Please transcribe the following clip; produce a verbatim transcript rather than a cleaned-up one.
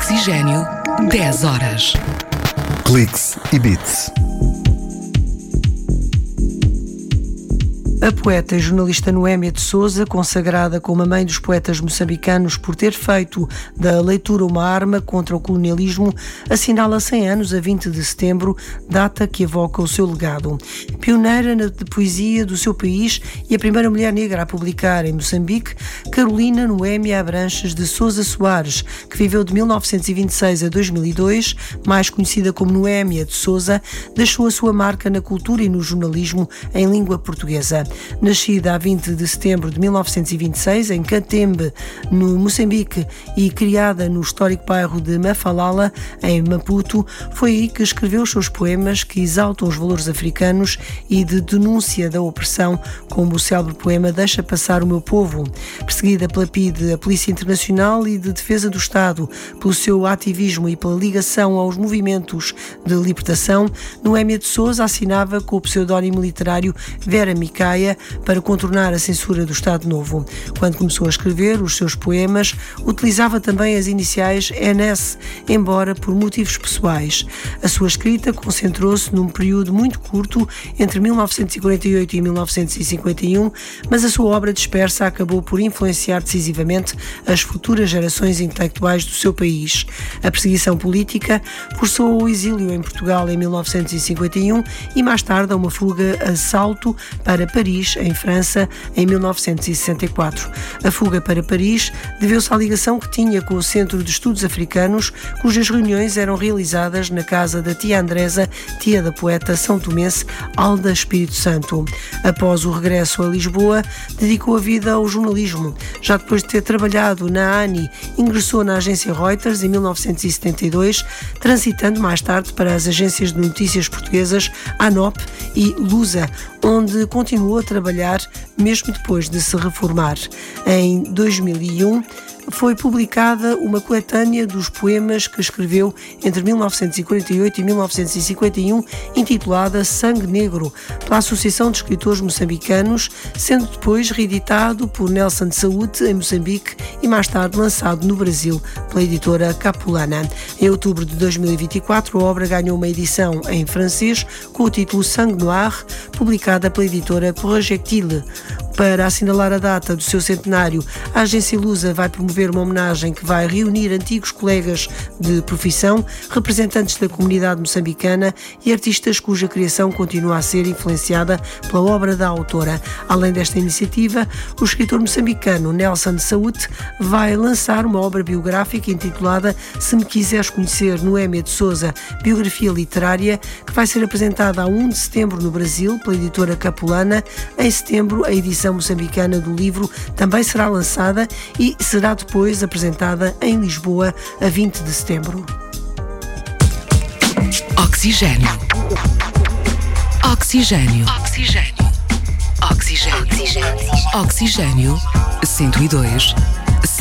Oxigênio, dez horas. Cliques e Beats. A poeta e jornalista Noémia de Souza, consagrada como a mãe dos poetas moçambicanos por ter feito da leitura uma arma contra o colonialismo, assinala cem anos a vinte de setembro, data que evoca o seu legado. Pioneira na poesia do seu país e a primeira mulher negra a publicar em Moçambique, Carolina Noémia Abranches de Souza Soares, que viveu de mil novecentos e vinte e seis a dois mil e dois, mais conhecida como Noémia de Souza, deixou a sua marca na cultura e no jornalismo em língua portuguesa. Nascida a vinte de setembro de mil novecentos e vinte e seis, em Catembe, no Moçambique, e criada no histórico bairro de Mafalala, em Maputo, foi aí que escreveu os seus poemas que exaltam os valores africanos e de denúncia da opressão, como o célebre poema Deixa Passar o Meu Povo. Perseguida pela P I D, a Polícia Internacional, e de Defesa do Estado, pelo seu ativismo e pela ligação aos movimentos de libertação, Noémia de Souza assinava com o pseudónimo literário Vera Micaia para contornar a censura do Estado Novo. Quando começou a escrever os seus poemas, utilizava também as iniciais N S, embora por motivos pessoais. A sua escrita concentrou-se num período muito curto, entre mil novecentos e quarenta e oito e mil novecentos e cinquenta e um, mas a sua obra dispersa acabou por influenciar decisivamente as futuras gerações intelectuais do seu país. A perseguição política forçou o exílio em Portugal em mil novecentos e cinquenta e um e mais tarde a uma fuga a Salto para Paris, em França, em mil novecentos e sessenta e quatro. A fuga para Paris deveu-se à ligação que tinha com o Centro de Estudos Africanos, cujas reuniões eram realizadas na casa da tia Andresa, tia da poeta são tomense Alda Espírito Santo. Após o regresso a Lisboa, dedicou a vida ao jornalismo. Já depois de ter trabalhado na ANI, ingressou na agência Reuters em mil novecentos e setenta e dois, transitando mais tarde para as agências de notícias portuguesas ANOP e Lusa, onde continuou a trabalhar mesmo depois de se reformar. Em dois mil e um, foi publicada uma coletânea dos poemas que escreveu entre mil novecentos e quarenta e oito e mil novecentos e cinquenta e um, intitulada Sangue Negro, pela Associação de Escritores Moçambicanos, sendo depois reeditado por Nelson de Saúde em Moçambique e mais tarde lançado no Brasil pela editora Capulana. Em outubro de dois mil e vinte e quatro, a obra ganhou uma edição em francês com o título Sangue Noir, publicada pela editora Projectile. Para assinalar a data do seu centenário, a agência Lusa vai promover uma homenagem que vai reunir antigos colegas de profissão, representantes da comunidade moçambicana e artistas cuja criação continua a ser influenciada pela obra da autora. Além desta iniciativa, o escritor moçambicano Nelson de Saúde vai lançar uma obra biográfica intitulada Se Me Quiseres Conhecer, Noémia de Souza, biografia literária, que vai ser apresentada a primeiro de setembro no Brasil pela editora Capulana. Em setembro, a edição moçambicana do livro também será lançada e será depois apresentada em Lisboa a vinte de setembro. Oxigênio. Oxigênio. Oxigênio. Oxigênio. Oxigênio. Oxigênio. cento e dois